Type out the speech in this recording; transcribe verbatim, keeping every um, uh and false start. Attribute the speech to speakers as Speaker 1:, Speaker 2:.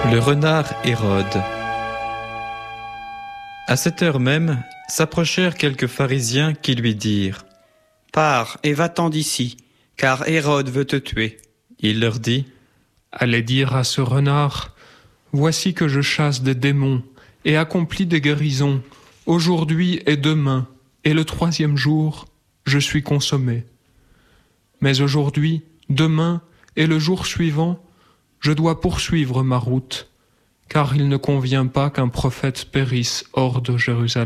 Speaker 1: Le renard Hérode. À cette heure même, s'approchèrent quelques pharisiens qui lui dirent : «
Speaker 2: Pars et va-t'en d'ici, car Hérode veut te tuer. »
Speaker 1: Il leur dit : «
Speaker 3: Allez dire à ce renard : voici que je chasse des démons et accomplis des guérisons, aujourd'hui et demain, et le troisième jour, je suis consommé. Mais aujourd'hui, demain et le jour suivant, je dois poursuivre ma route, car il ne convient pas qu'un prophète périsse hors de Jérusalem. »